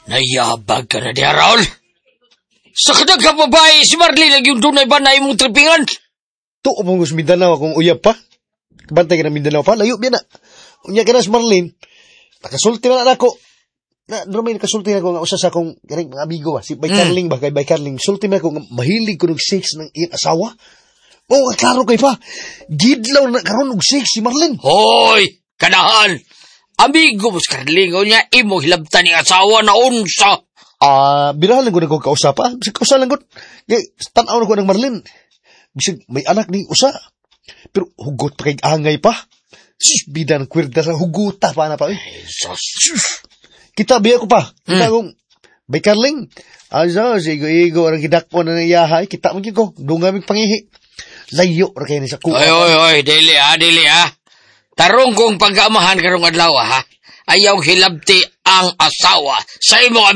Nayabag ka na diya, Raul. Sa kadag ka babae, si Marlene yung dunay ba na imong tripingan? Tuo mong gusto Mindanao akong uyab pa. Kabantay ka na Mindanao pa, layo biya na. Unya ka na si Marlene, nakasulti na ako. Normay nakasulti na ako nga usas akong garing mga amigo ba, si Bay Carling ba, kay Bay Carling. Sulti na ako nga mahilig ko ng sex ng iyang asawa. Oo, klaro kay pa. Gidlaw na karon og sex si Marlene. Hoy, kanahan. Amigo mo sa karlingaw niya, imo hilabtan ni asawa na unsa. Birahan lang ko na kong kausap pa. Bisag kausa lang ko. Tanaw na ko ng Marlene. Bisag may anak ni usa. Pero hugot pa kay angay pa. Sus, bida ng kwirda sa huguta pa na pa. Sus. Kita biya ko pa. Kita kong, Bay Carling. Asa, sigo-igo, ang kidakpo na nayahay. Kita mo ko. Dungamig pangihi. Layo, rakay na sa kuha. Oy, dili ha. Tarong kong pag-amahan karong adlaw ha. Ayaw hilabti ang asawa sa imo